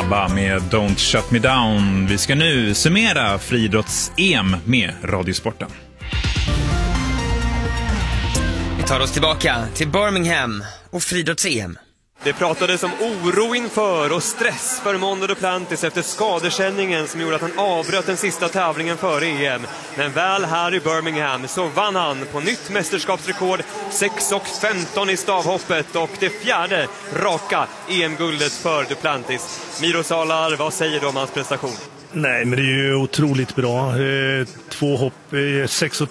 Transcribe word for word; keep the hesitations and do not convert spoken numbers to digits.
ABBA med Don't Shut Me Down. Vi ska nu summera friidrotts-E M med Radiosporten. Vi tar oss tillbaka till Birmingham och friidrotts-E M. Det pratades om oro inför och stress för Mondo Duplantis efter skadekänningen som gjorde att han avbröt den sista tävlingen före E M. Men väl här i Birmingham så vann han på nytt mästerskapsrekord, sex och femton i stavhoppet och det fjärde raka E M-guldet för Duplantis. Miro Salar, vad säger du om hans prestation? Nej, men det är ju otroligt bra. Två hopp, sex och